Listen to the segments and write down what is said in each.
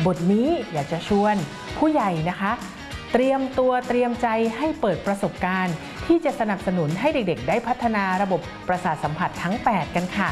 บทนี้อยากจะชวนผู้ใหญ่นะคะเตรียมตัวเตรียมใจให้เปิดประสบการณ์ที่จะสนับสนุนให้เด็กๆได้พัฒนาระบบประสาทสัมผัสทั้ง 8 กันค่ะ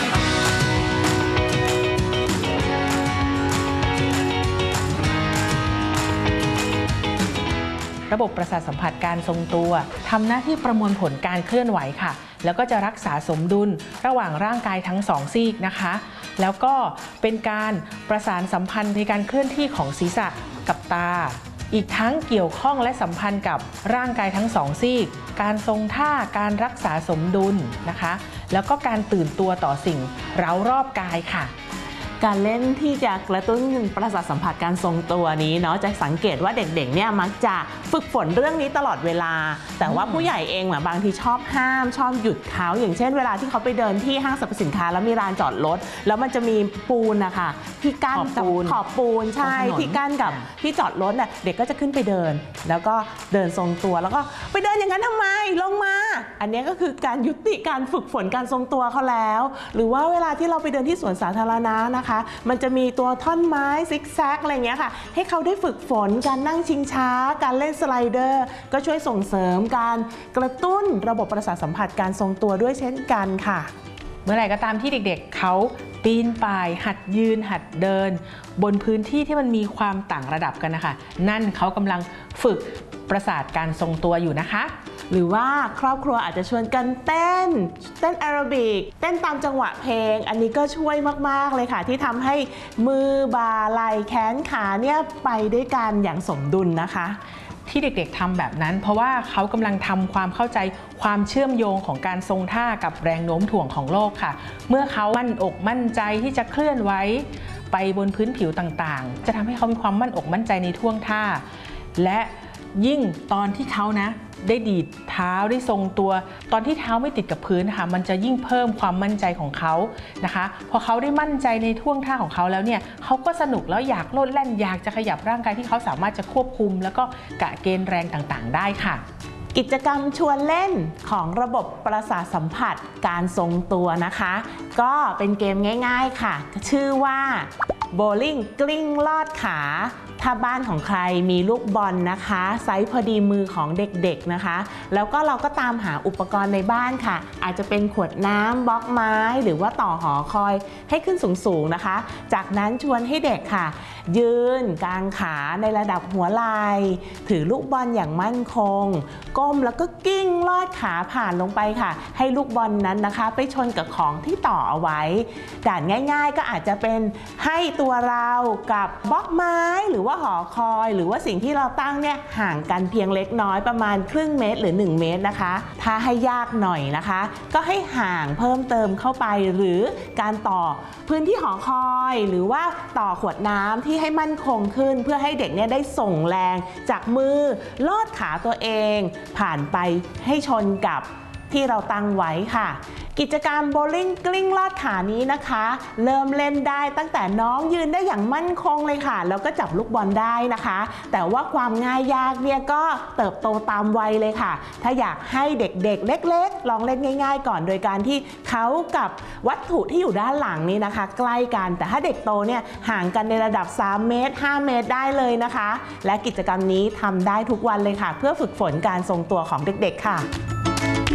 ระบบประสาทสัมผัสการทรงตัวทำหน้าที่ประมวลผลการเคลื่อนไหวค่ะแล้วก็จะรักษาสมดุลระหว่างร่างกายทั้ง2 ซีกนะคะแล้วก็เป็นการประสานสัมพันธ์ในการเคลื่อนที่ของศีรษะกับตาอีกทั้งเกี่ยวข้องและสัมพันธ์กับร่างกายทั้ง2 ซีกการทรงท่าการรักษาสมดุลนะคะแล้วก็การตื่นตัวต่อสิ่งเร้ารอบกายค่ะการเล่นที่จะกระตุ้นประสาทสัมผัสการทรงตัวนี้เนาะจะสังเกตว่าเด็กๆเนี่ยมักจะฝึกฝนเรื่องนี้ตลอดเวลาแต่ว่าผู้ใหญ่เองบางทีชอบห้ามชอบหยุดเขาอย่างเช่นเวลาที่เขาไปเดินที่ห้างสรรพสินค้าแล้วมีลานจอดรถแล้วมันจะมีปูนนะคะที่กั้นขอบปูนใช่ที่กั้นกับที่จอดรถเนี่ยเด็กก็จะขึ้นไปเดินแล้วก็เดินทรงตัวแล้วก็ไปเดินอย่างนั้นทำไมลงมาอันนี้ก็คือการยุติการฝึกฝนการทรงตัวเขาแล้วหรือว่าเวลาที่เราไปเดินที่สวนสาธารณะนะคะมันจะมีตัวท่อนไม้ซิกแซกอะไรเงี้ยค่ะให้เขาได้ฝึกฝนการนั่งชิงช้าการเล่นสไลเดอร์ก็ช่วยส่งเสริมการกระตุ้นระบบประสาทสัมผัสการทรงตัวด้วยเช่นกันค่ะเมื่อไหร่ก็ตามที่เด็กๆเขาปีนป่ายหัดยืนหัดเดินบนพื้นที่ที่มันมีความต่างระดับกันนะคะนั่นเขากำลังฝึกประสาทการทรงตัวอยู่นะคะหรือว่าครอบครัวอาจจะชวนกันเต้นแอโรบิกเต้นตามจังหวะเพลงอันนี้ก็ช่วยมากๆเลยค่ะที่ทำให้มือบ่าไหล่แขนขาเนี่ยไปด้วยกันอย่างสมดุลนะคะที่เด็กๆทำแบบนั้นเพราะว่าเขากำลังทำความเข้าใจความเชื่อมโยงของการทรงท่ากับแรงโน้มถ่วงของโลกค่ะเมื่อเขามั่นอกมั่นใจที่จะเคลื่อนไหวไปบนพื้นผิวต่างๆจะทำให้เขามีความมั่นอกมั่นใจในท่วงท่าและยิ่งตอนที่เขาได้ดีดเท้าได้ทรงตัวตอนที่เท้าไม่ติดกับพื้นนะคะมันจะยิ่งเพิ่มความมั่นใจของเขานะคะพอเขาได้มั่นใจในท่วงท่าของเขาแล้วเนี่ยเขาก็สนุกแล้วอยากโลดแล่นอยากจะขยับร่างกายที่เขาสามารถจะควบคุมแล้วก็กะเกณฑ์แรงต่างๆได้ค่ะกิจกรรมชวนเล่นของระบบประสาทสัมผัสการทรงตัวนะคะก็เป็นเกมง่ายๆค่ะชื่อว่าโบลิ่งกลิ้งลอดขาถ้าบ้านของใครมีลูกบอลนะคะไซส์พอดีมือของเด็กๆนะคะแล้วก็เราก็ตามหาอุปกรณ์ในบ้านค่ะอาจจะเป็นขวดน้ำบล็อกไม้หรือว่าต่อหอคอยให้ขึ้นสูงๆนะคะจากนั้นชวนให้เด็กค่ะยืนกางขาในระดับหัวไหล่ถือลูกบอลอย่างมั่นคงก้มแล้วก็กิ้งลอดขาผ่านลงไปค่ะให้ลูกบอลนั้นนะคะไปชนกับของที่ต่อเอาไว้ด่านง่ายๆก็อาจจะเป็นให้ตัวเรากับบล็อกไม้หรือว่าหอคอยหรือว่าสิ่งที่เราตั้งเนี่ยห่างกันเพียงเล็กน้อยประมาณครึ่งเมตรหรือ1 เมตรนะคะถ้าให้ยากหน่อยนะคะก็ให้ห่างเพิ่มเติมเข้าไปหรือการต่อพื้นที่หอคอยหรือว่าต่อขวดน้ำที่ให้มั่นคงขึ้นเพื่อให้เด็กเนี่ยได้ส่งแรงจากมือลอดขาตัวเองผ่านไปให้ชนกับที่เราตั้งไว้ค่ะกิจกรรมโบลิ่งกลิ้งลอดขานี้นะคะเริ่มเล่นได้ตั้งแต่น้องยืนได้อย่างมั่นคงเลยค่ะแล้วก็จับลูกบอลได้นะคะแต่ว่าความง่ายยากเนี่ยก็เติบโตตามวัยเลยค่ะถ้าอยากให้เด็กๆเล็กๆลองเล่นง่ายๆก่อนโดยการที่เขากับวัตถุที่อยู่ด้านหลังนี้นะคะใกล้กันแต่ถ้าเด็กโตเนี่ยห่างกันในระดับ3 เมตร 5 เมตรได้เลยนะคะและกิจกรรมนี้ทำได้ทุกวันเลยค่ะเพื่อฝึกฝนการทรงตัวของเด็กๆค่ะ